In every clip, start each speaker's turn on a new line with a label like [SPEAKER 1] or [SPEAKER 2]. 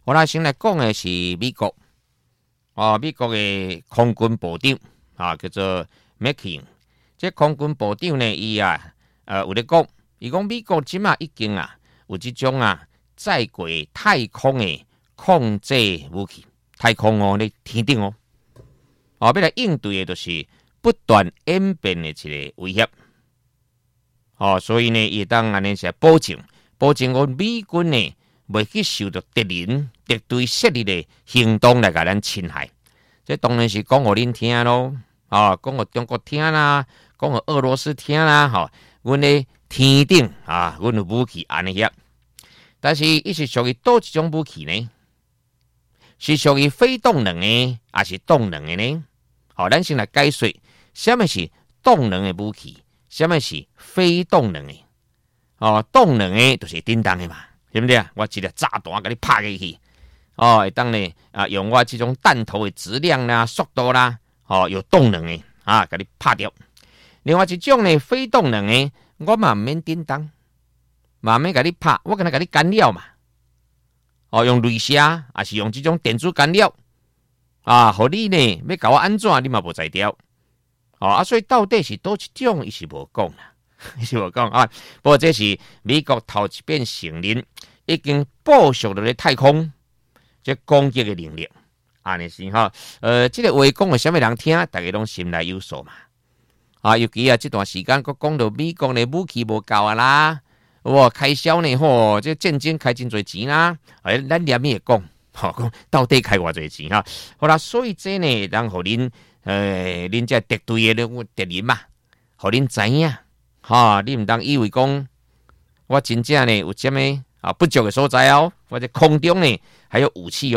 [SPEAKER 1] 我来先来讲的是美国，美国的空军部长叫做 McCain。这空军部长呢，伊有咧讲，伊讲美国即马已经有即种载过太空的控制武器，太空咧天顶要来应对的就是不断演变的一个威胁。所以呢，伊当安尼是保证我美军呢袂去受到敌人敌对势力的行动来甲咱侵害。这当然是讲互恁听咯，讲互中国听啦，讲互俄罗斯听啦，阮的天顶阮有武器安尼遐。但是伊是属于倒一种武器呢？是属于非动能的，还是动能的呢？咱先来解说，什么是动能的武器，什么是非动能的？动能的就是叮当的嘛，对不对啊？我一个炸弹给你拍下去，会当呢用我这种弹头的质量啦、速度啦，有动能的给你拍掉。另外一种呢，非动能的，我嘛唔免叮当，嘛免给你拍，我跟他给你干扰嘛。用镭射，还是用这种电子干扰互你呢要搞我安怎，你嘛无才调。所以到底是多一种，伊是无讲啦，伊是无讲不过这是美国头一遍承认，已经部署了咧太空这攻击的能力，安尼是这个话讲的什么人听，大家拢心内有数嘛。尤其这段时间，佮讲到美国的武器无够啦，开销呢这战争开真侪钱啦，咱连也讲，讲到底开偌侪钱好啦，所以这呢，让互恁恁这敌对的敌人嘛，互恁知影你唔当以为讲我真正呢有什么不足的所在或者空中呢还有武器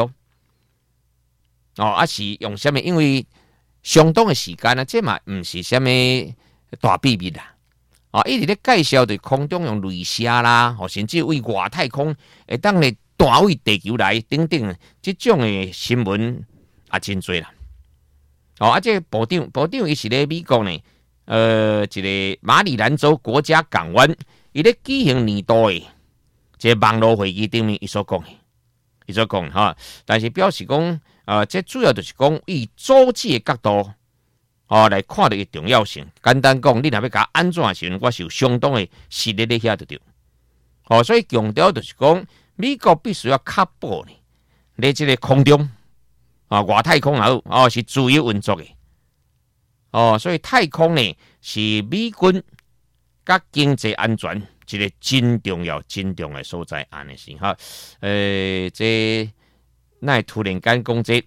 [SPEAKER 1] 是用什么？因为相当的时间这嘛唔是什么大秘密啦。一直咧介绍对空中用镭射啦，甚至为外太空会当咧弹位地球来等等，这种的新闻真多啦。这部长伊是咧美国呢，一个马里兰州国家港湾，伊咧举行年度的这网络会议顶面伊所讲但是表示讲，这主要就是讲以组织的角度。来看到伊重要性。简单讲，你若要甲安怎时，我是有相当的实力咧遐就对。所以强调就是讲，美国必须要确保呢，你这个空中外太空是自由运作的。所以太空呢是美军甲经济安全一个真重要的所在，安尼是这那突然间讲这。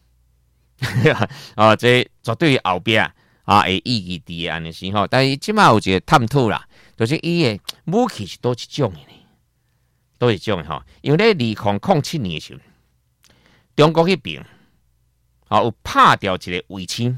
[SPEAKER 1] 这绝对后边会意义伫安尼是但是即马有一个探讨啦，就是伊的武器是多一种的呢？多一种的因为咧2007年的时候，中国迄边有拍掉一个卫星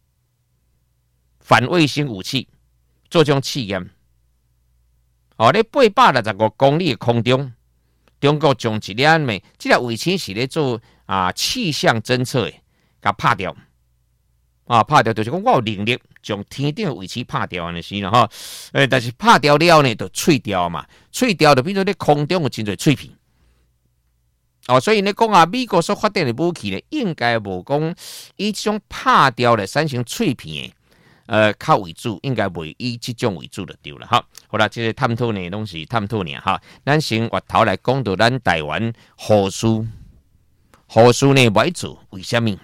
[SPEAKER 1] 反卫星武器做种试验。咧865公里的空中，中国将一粒这个卫星是咧做气象侦测的。甲拍掉，拍掉就是讲我有能力将天顶的位置拍掉安尼是啦但是拍掉了呢，就碎掉嘛，碎掉就变做咧空中有真侪碎片。所以你讲美国所发展的武器呢，应该无讲以这种拍掉的产生碎片的较为主，应该袂以这种为主就对了好啦，这个探讨呢拢是探讨尔咱先回头来讲到咱台湾护士呢不爱做，为什么？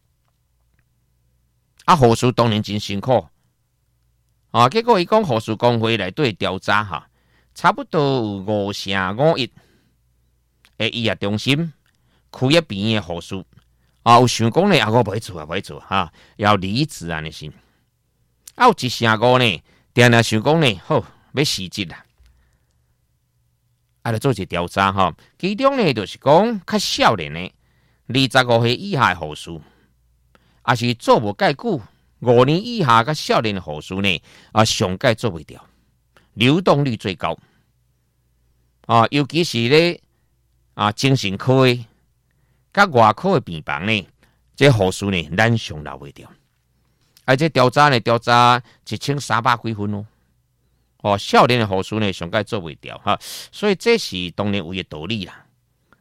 [SPEAKER 1] 护士当然真辛苦结果伊讲护士工会内底调查差不多有5.5亿的医药中心、区域病院的护士有想讲呢我不会做要离职安尼是有1.5呢，定定想讲呢好要辞职啦，来做一调查其中呢就是讲较少年的25岁以下的护士。也是做无介久，5年以下甲少年的护士呢，上届做袂掉，流动率最高。尤其是咧精神科的、甲外科的病房呢，这护士呢，咱上留袂掉。这调查1300几分少年的护士呢，上届做袂掉所以这是当然有个道理啦。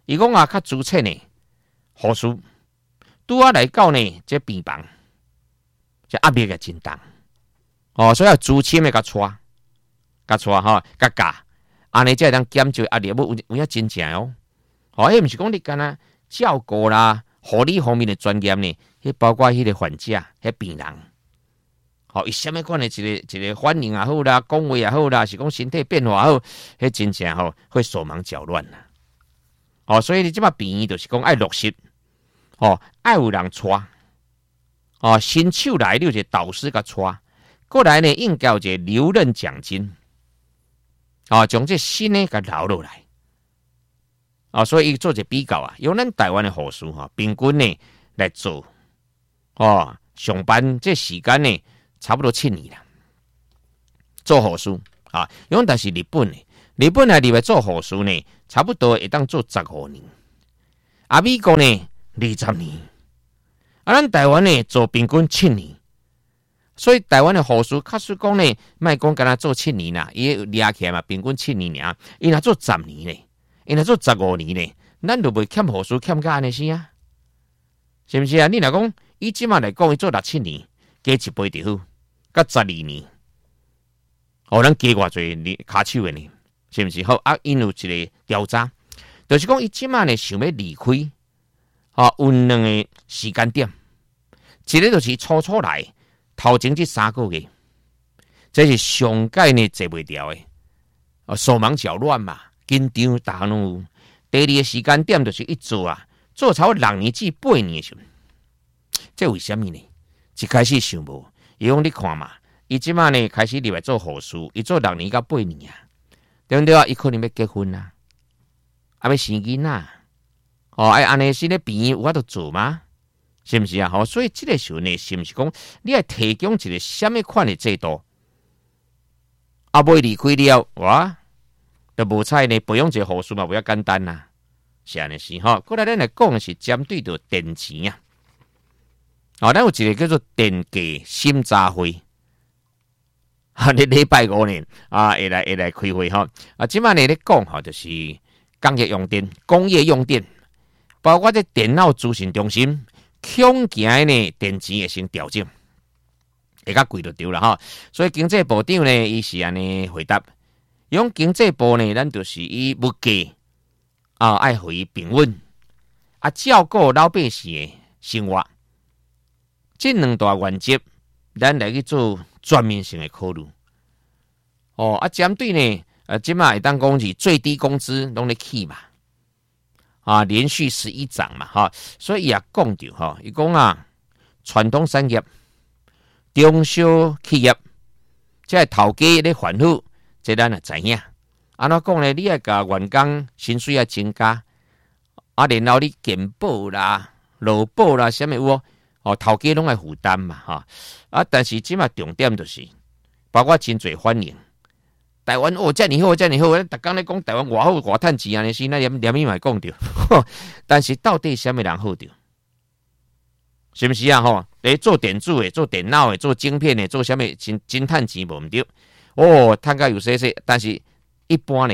[SPEAKER 1] 伊讲啊，较资浅的护士，拄啊来到呢，这病房，这压力也真重。哦，所以要资深的甲带吼，甲教，安尼才会当减少压力，有影真正哦。哦，迄毋是讲你干那照顾啦、护理方面的专业呢，迄包括迄个患者、迄病人，哦，伊什么款的一个反应也好啦，讲话也好啦，是讲身体变化好，迄真正吼会手忙脚乱啦。哦，所以你即摆病院就是讲爱落实，哦，爱有人带，哦，新手来你有一个导师甲带，过来呢应该有一个留任奖金，哦，将这新的甲留落来。啊、所以伊做一个比较啊，用咱台湾的护士哈，平均呢来做，哦，上班这时间呢差不多7年啦，做护士啊，用但是日本来入来做护士呢，差不多会当做15年，啊，美国呢20年，啊，咱台湾呢做平均7年，所以台湾的护士确实讲呢，莫讲干那做7年啦，伊掠起来嘛，平均7年尔，伊若做10年咧。因若做15年呢，咱就袂欠护士欠到安尼先啊，是毋是啊？你若讲伊即马来讲，伊做6-7年，加一倍就好，甲12年，哦，咱加偌济年骹手的呢，是毋是？好啊，因有一个调查，就是讲伊即马呢想要离开，啊，有2个时间点，一个就是初来，头前这3个月，这是上届呢坐袂牢的，啊，手忙脚乱嘛。紧张大拢有。第2个时间点就是一做啊，做超6年至8年的时候，这为什么呢？一开始想无，伊讲你看嘛，伊即马呢开始入来做护士，伊做6年到8年啊，对不对啊？伊可能要结婚啊，啊要生囡仔，哦，哎安尼是咧病院有法度做吗？是毋是啊？好，所以这个时候呢，是毋是讲你要提供一个什么款的制度？啊，未离开了，哇！就无采呢，培养一个护士嘛，比较简单啦，是安尼是吼。过来咱来讲的是针对着电钱啊，哦，咱有一个叫做电价审查会，哈，你礼拜5呢啊，会来开会吼。啊，即摆呢咧讲吼，就是工业用电，包括这电脑资讯中心，恐惊呢电钱会先调整，会较贵就对了哈。所以经济部长呢，伊是安尼回答。用经济部呢，咱就是以物价啊，爱互伊平稳啊，照顾老百姓的生活。这2大原则，咱来去做全面性的考虑。哦，啊，针对呢，即马会当讲是最低工资拢咧起嘛，啊，连续11涨嘛，哈，所以也讲着哈，伊讲啊，传统产业、中小企业，即系头家咧烦恼。这咱也知影，安怎讲呢？你要甲员工薪水要增加，啊，然后你健保啦、劳保啦，什么有哦，头家拢爱负担嘛，哈啊！但是即马重点就是，包括真侪欢迎台湾哦，遮尔好，咱逐工咧讲台湾偌好偌趁钱安尼是，那连咪嘛讲着，但是到底什么人好着？是毋是啊？吼，你做电子的、做电脑的、做晶片的、做什么真趁钱无毋对？哦，趁甲有些，但是一般呢，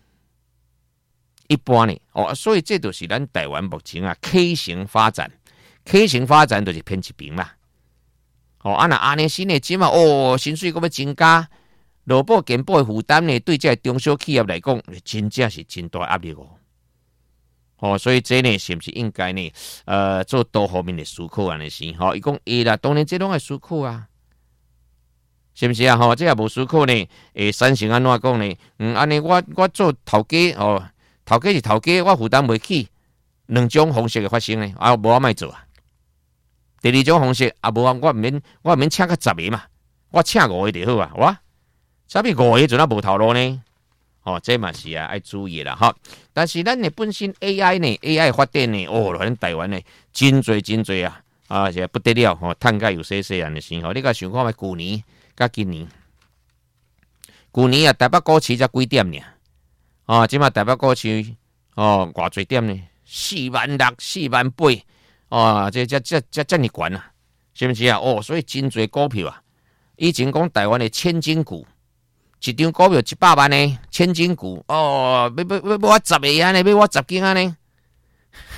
[SPEAKER 1] 哦，所以这就是咱台湾目前啊 K 型发展就是偏一边嘛。哦，啊那安尼新的钱嘛，哦，薪水搁要增加，劳保健保的负担呢，对这中小企业来讲，真正是真大压力哦。哦，所以这呢，是不是应该呢？做多方面的思考安尼是，吼，伊讲会啦，当然这拢爱思考啊。是不是啊？吼，这也无思考呢？产生安怎讲呢？安尼我做头家哦，头家是头家，我负担袂起，2种方式的发生呢，啊，无我莫做啊。第2种方式啊，无我毋免请个10个嘛，我请5个就好啊，哇，啥物5个阵啊无头路呢？哦，这嘛是啊，爱注意啦哈。但是咱的本身 AI 呢 ，AI 发展呢，哦，咱台湾呢，真侪啊，啊，是不得了吼，趁甲有些安尼先吼，你甲想看觅去年。甲今年啊，台北股市才几点呢？哦，即马台北股市哦，偌侪点呢？46,000、48,000，哦，这么悬啊，是不是啊？哦，所以真侪股票啊，以前讲台湾的千金股，一张股票100万呢，千金股哦，要我10个安尼，要我10斤安尼，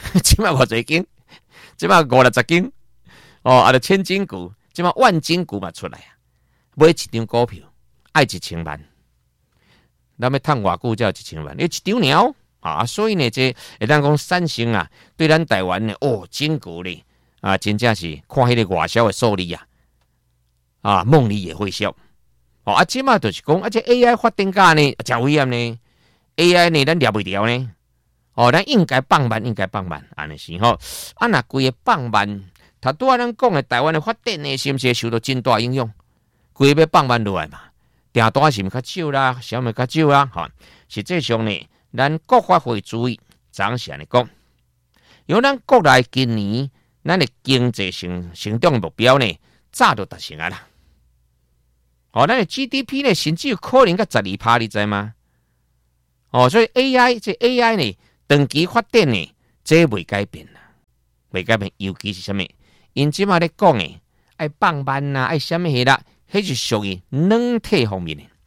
[SPEAKER 1] 即马偌侪间，即马50-60间，啊，就千金股，即马万金股嘛出来啊，买一张股票爱1000万，咱要趁偌久才有1000万？你一张鸟啊，所以呢，这会当讲三星啊，对咱台湾呢，金股呢，啊，真正是看迄个外销的数字啊，啊，梦里也会笑。啊，即马就是讲，这 AI 发展价呢，真危险呢 ，AI 呢，咱抓袂牢呢。咱应该放慢，安尼是吼。啊，若规个放慢，他拄仔咱讲的台湾的发展呢，是毋是受到真大影响？规个要放慢落来嘛，订单是毋较少啦，啥物较少啦，吼。实际上呢，咱国发会注意，怎是安尼讲？因为咱国内今年咱的经济成长的目标呢，早就达成啊啦。咱的 GDP 呢，甚至有可能到12%，你知吗？所以 AI 呢？长期发展呢，这未改变啦，未改变。尤其是什么？因即马咧讲诶，爱放慢啦，爱什么迄啦，迄是属于软体方面诶。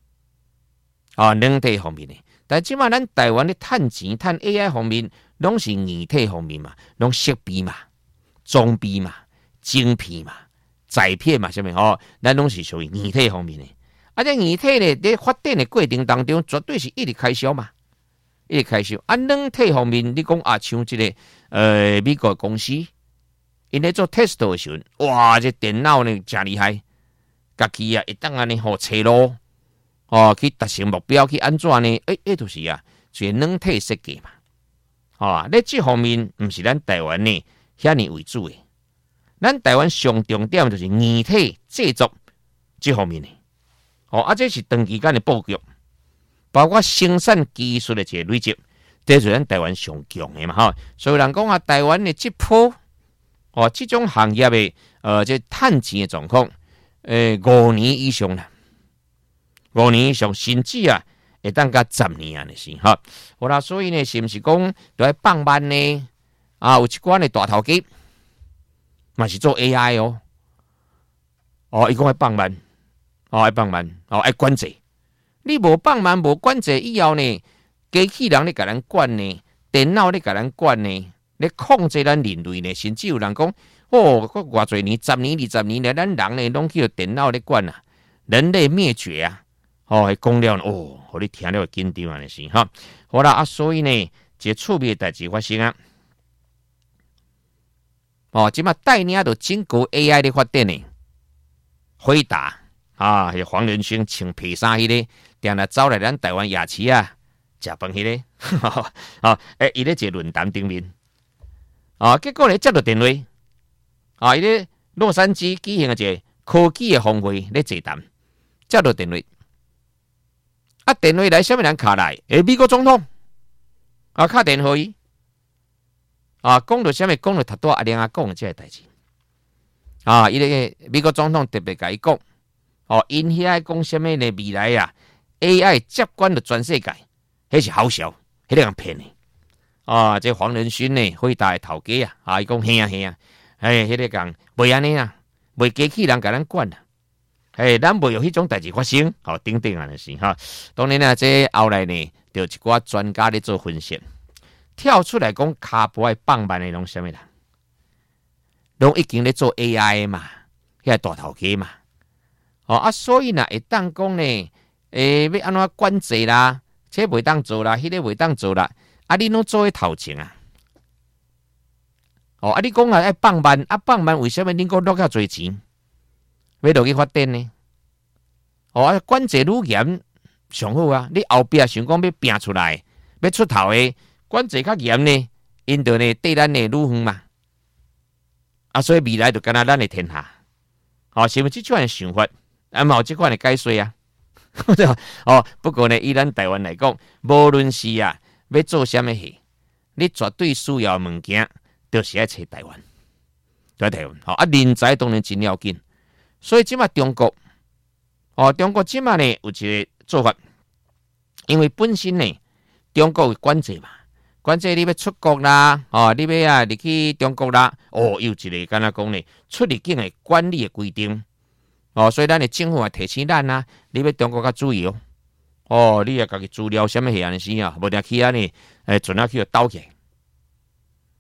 [SPEAKER 1] 软体方面诶。但即马咱台湾咧趁钱、趁 AI 方面，拢是硬体方面嘛，拢设备嘛、装备嘛、晶片嘛、载片嘛，什么咱拢是属于硬体方面诶。这硬体咧在发展的过程当中，绝对是一直开销嘛。一直开销软体方面，你讲像这个美国公司，因咧做 test 的时候，哇，这电脑呢真厉害，家己啊一当安尼好车路，去达成目标，去安怎呢？就是啊，就是软体设计嘛，咧这方面唔是咱台湾呢遐尼为主诶，咱台湾上重点就是硬体制作这方面诶，这是长期间的布局。包括生产技术的一个累积，这是咱台湾上强的嘛所以人讲啊，台湾的这波这种行业的这趁钱的状况，5年以上啦，5年以上，甚至啊会当到10年安尼是好啦，所以呢，是毋是讲都要放慢呢？有一寡的大头家嘛是做 AI 伊讲要放慢，要放慢，要管制。你无放慢无管制以后呢，机器人咧甲咱管呢，电脑咧甲咱管呢，咧控制咱人类呢，甚至有人讲，偌侪年、10年、20年咧，咱人呢拢去电脑咧管啊，人类灭绝啊，讲了互你听了紧张安尼是好啦所以呢，一个趣味的代志发生啊，即马带领着整个 AI 的发展呢，回答迄黄仁勋穿皮衫迄个。定来走来咱台湾夜市啊，食饭迄个，伊咧一个论坛顶面，结果咧接到电话，伊咧洛杉矶举行一个科技的峰会咧座谈，接到电话，电话来，什么人敲来？美国总统，敲电话伊，讲到什么？讲到他多阿亮讲的这个代志，伊咧美国总统特别甲伊讲，因遐讲什么呢？未来啊。AI 接管了全世界，迄是好笑，迄个人骗的。这黄仁勋呢，回答的头家伊讲嘿啊，迄个讲袂安尼啦，袂机器人甲咱管啦，咱袂有迄种代志发生，等等安尼是当然啦，这后来呢，就一寡专家咧做分析，跳出来讲骹步爱放慢的拢什么人，拢已经咧做 AI 嘛，遐大头家嘛，所以呢，会当讲呢。要安怎管制啦？这袂当做啦，迄个袂当做啦。你拢做喺头前啊？你讲爱放慢，放慢，为什么恁讲落遐侪钱？要落去发展呢？管制愈严上好啊！你后壁想讲要拼出来，要出头的管制较严呢，因着呢对咱呢愈远嘛。所以未来就敢若咱的天下。是毋是这款的想法？嘛有这款的解说啊？不过呢，以咱台湾来讲，无论是要做什么事，你绝对需要的物件，就是要找台湾，在台湾。人才当然真要紧，所以即马中国，中国即马呢有一个做法，因为本身呢，中国有管制嘛，管制你要出国啦，你要入去中国啦，有一个敢若讲呢，出入境的管理的规定。所以咱的政府也提醒咱你要中国较注意你也家己资料什么样的事无定去呢，船去倒去。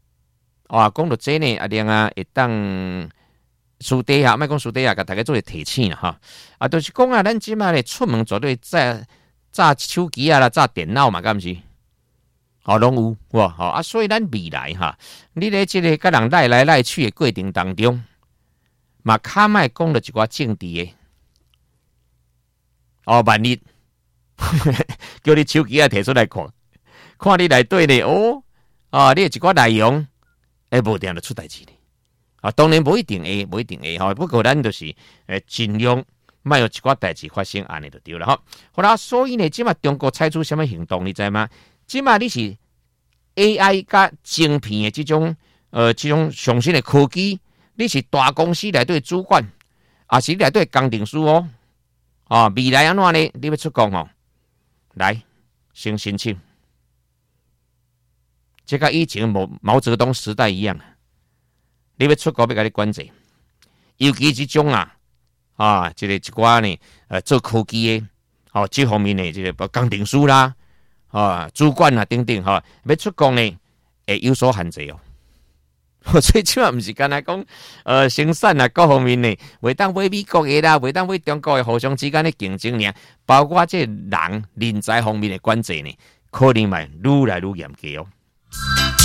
[SPEAKER 1] 讲到这呢，另外会当私底下，莫讲私底下，甲大家做个提醒啦哈。就是讲咱即马咧出门绝对炸手机啦，炸电脑嘛，敢毋是？拢有哇，所以咱未来哈，你咧即个甲人来来去的过程当中，嘛较莫讲到一寡政治的。万一叫你手机摕出来看，看你内底咧，你一寡内容，无定就出代志咧。当然无一定会吼，不过咱就是尽量莫有一寡代志发生，安尼就对了吼。好啦，所以呢，即马中国采取什么行动，你知吗？即马你是 AI 甲晶片的这种上新的科技，你是大公司内底主管，还是内底工程师哦？未来安怎呢？你要出国哦，来先申请，这甲以前毛泽东时代一样。你要出国要甲你管制，尤其这种这个一寡呢，做科技的，这方面的这个工程师啦，主管啦等等，要出国呢，会有所限制哦。所以即嘛毋是干那讲，生产啊各方面呢，袂当买美国的啦，袂当买中国的，互相之间的竞争呢，包括这人才方面的管制呢，可能嘛愈来愈严格哦。